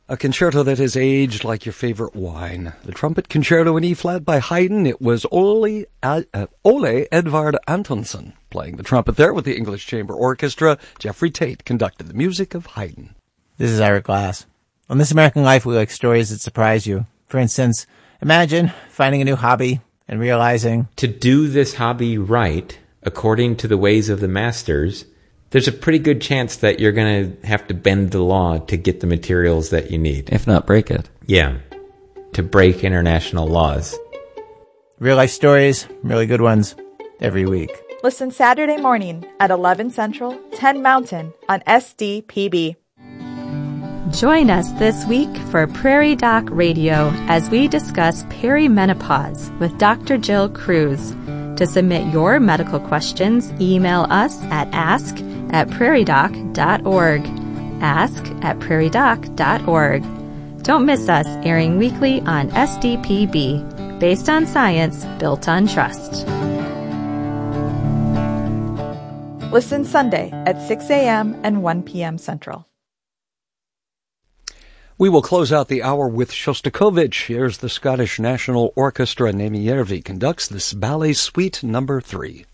A concerto that has aged like your favorite wine. The Trumpet Concerto in E-flat by Haydn. It was Ole Edvard Antonsen playing the trumpet there with the English Chamber Orchestra. Jeffrey Tate conducted the music of Haydn. This is Eric Glass. On This American Life, we like stories that surprise you. For instance, imagine finding a new hobby and realizing to do this hobby right, according to the ways of the masters, there's a pretty good chance that you're going to have to bend the law to get the materials that you need. If not break it. Yeah, to break international laws. Real life stories, really good ones, every week. Listen Saturday morning at 11 Central, 10 Mountain on SDPB. Join us this week for Prairie Doc Radio as we discuss perimenopause with Dr. Jill Cruz. To submit your medical questions, email us at ask@prairiedoc.org. ask@prairiedoc.org. Don't miss us, airing weekly on SDPB. Based on science, built on trust. Listen Sunday at 6 a.m. and 1 p.m. Central. We will close out the hour with Shostakovich. Here's the Scottish National Orchestra. Nemi Järvi conducts this ballet suite number 3.